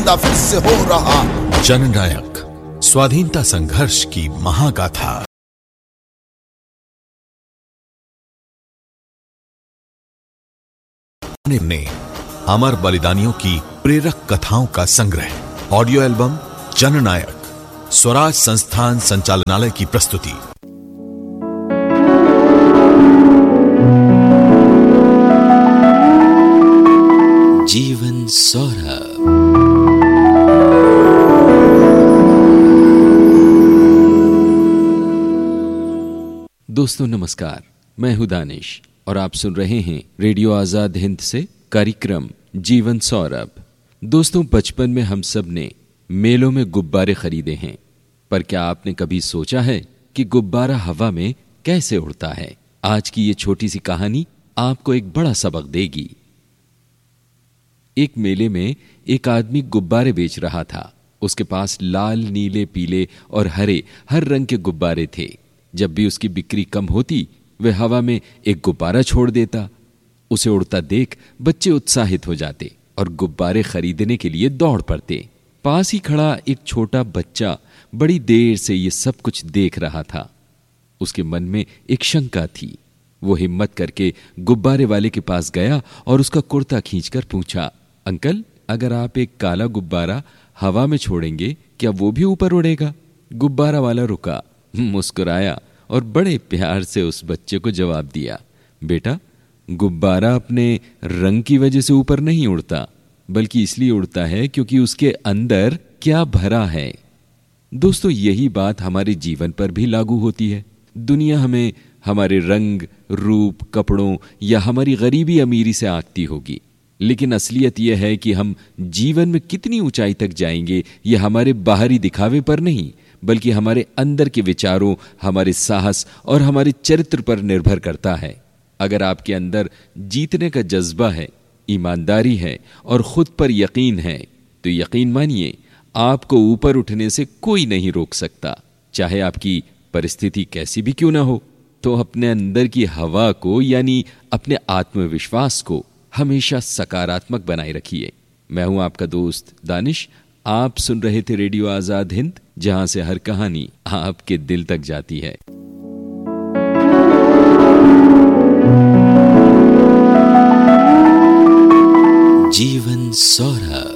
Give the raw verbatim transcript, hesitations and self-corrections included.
पैदा फिर से हो रहा। जननायक स्वाधीनता संघर्ष की महागाथा। ने अमर बलिदानियों की प्रेरक कथाओं का संग्रह। ऑडियो एल्बम जननायक, स्वराज संस्थान संचालनालय की प्रस्तुति। जीवन सौरभ। दोस्तों नमस्कार, मैं हूं दानिश और आप सुन रहे हैं रेडियो आजाद हिंद से कार्यक्रम जीवन सौरभ। दोस्तों, बचपन में हम सब ने मेलों में गुब्बारे खरीदे हैं, पर क्या आपने कभी सोचा है कि गुब्बारा हवा में कैसे उड़ता है? आज की ये छोटी सी कहानी आपको एक बड़ा सबक देगी। एक मेले में एक आदमी गुब्बारे बेच रहा था। उसके पास लाल, नीले, पीले और हरे हर रंग के गुब्बारे थे। जब भी उसकी बिक्री कम होती, वह हवा में एक गुब्बारा छोड़ देता। उसे उड़ता देख बच्चे उत्साहित हो जाते और गुब्बारे खरीदने के लिए दौड़ पड़ते। पास ही खड़ा एक छोटा बच्चा बड़ी देर से ये सब कुछ देख रहा था। उसके मन में एक शंका थी। वो हिम्मत करके गुब्बारे वाले के पास गया और उसका कुर्ता खींचकर पूछा, अंकल, अगर आप एक काला गुब्बारा हवा में छोड़ेंगे, क्या वो भी ऊपर उड़ेगा? गुब्बारा वाला रुका, मुस्कुराया और बड़े प्यार से उस बच्चे को जवाब दिया, बेटा, गुब्बारा अपने रंग की वजह से ऊपर नहीं उड़ता, बल्कि इसलिए उड़ता है क्योंकि उसके अंदर क्या भरा है। दोस्तों, यही बात हमारे जीवन पर भी लागू होती है। दुनिया हमें हमारे रंग, रूप, कपड़ों या हमारी गरीबी अमीरी से आंकती होगी, लेकिन असलियत यह है कि हम जीवन में कितनी ऊंचाई तक जाएंगे, यह हमारे बाहरी दिखावे पर नहीं, बल्कि हमारे अंदर के विचारों, हमारे साहस और हमारे चरित्र पर निर्भर करता है। अगर आपके अंदर जीतने का जज्बा है, ईमानदारी है और खुद पर यकीन है, तो यकीन मानिए आपको ऊपर उठने से कोई नहीं रोक सकता, चाहे आपकी परिस्थिति कैसी भी क्यों ना हो। तो अपने अंदर की हवा को, यानी अपने आत्मविश्वास को हमेशा सकारात्मक बनाए रखिए। मैं हूं आपका दोस्त दानिश। आप सुन रहे थे रेडियो आजाद हिंद, जहां से हर कहानी आपके दिल तक जाती है। जीवन सौरभ।